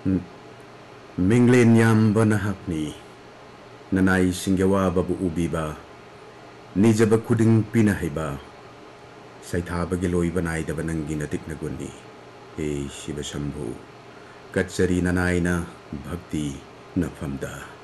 Minglen yamba nahakni nanay singyawa babu ubiba nijaba kuding pinahayba saithaba giloy banay daba nang ginatik na guni he Shiva Shambhu katsari nanay na bhakti na famda